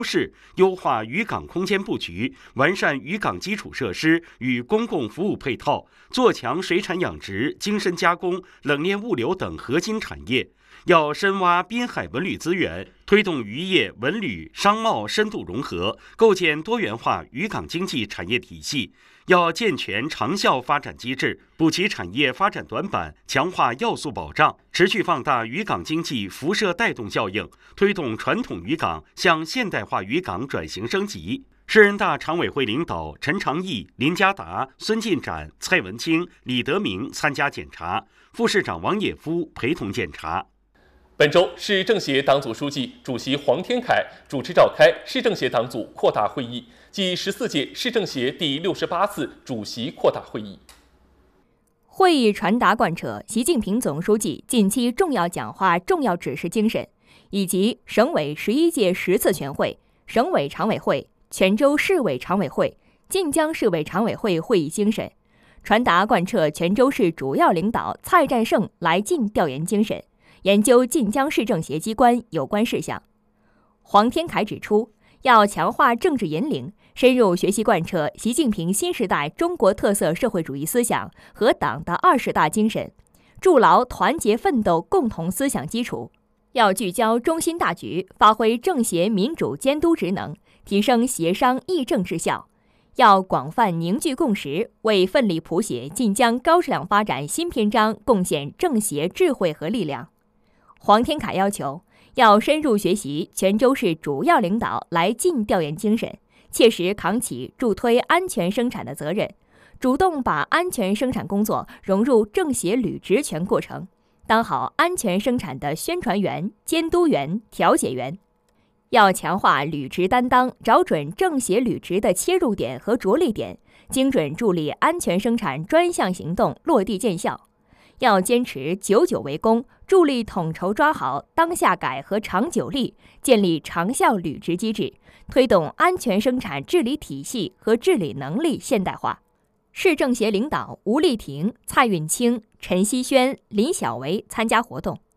是优化渔港空间布局，完善渔港基础设施与公共服务配套，做强水产养殖、精深加工、冷链物流等核心产业。要深挖滨海文旅资源，推动渔业、文旅、商贸深度融合，构建多元化渔港经济产业体系。要健全长效发展机制，补齐产业发展短板，强化要素保障，持续放大渔港经济辐射带动效应，推动传统渔港向现代化渔港转型升级。市人大常委会领导陈长义、林家达、孙进展、蔡文清、李德明参加检查，副市长王也夫陪同检查。 本周，市政协党组书记、主席黄天凯主持召开市政协党组扩大会议暨14届市政协第68次主席扩大会议。 会议传达贯彻习近平总书记近期重要讲话重要指示精神，以及省委11届10次全会、省委常委会、泉州市委常委会、晋江市委常委会会议精神，传达贯彻泉州市主要领导蔡占胜来晋调研精神，研究晋江市政协机关有关事项。黄天凯指出，要强化政治引领，深入学习贯彻习近平新时代中国特色社会主义思想和党的20大精神，筑牢团结奋斗共同思想基础。要聚焦中心大局，发挥政协民主监督职能，提升协商议政质效。要广泛凝聚共识，为奋力谱写晋江高质量发展新篇章贡献政协智慧和力量。黄天凯要求，要深入学习泉州市主要领导来晋调研精神，切实扛起助推安全生产的责任，主动把安全生产工作融入政协履职全过程，当好安全生产的宣传员、监督员、调解员。要强化履职担当，找准政协履职的切入点和着力点，精准助力安全生产专项行动落地见效。要坚持久久为功，助力统筹抓好当下改和长久力，建立长效履职机制，推动安全生产治理体系和治理能力现代化。市政协领导吴丽婷、蔡运清、陈希轩、林小维参加活动。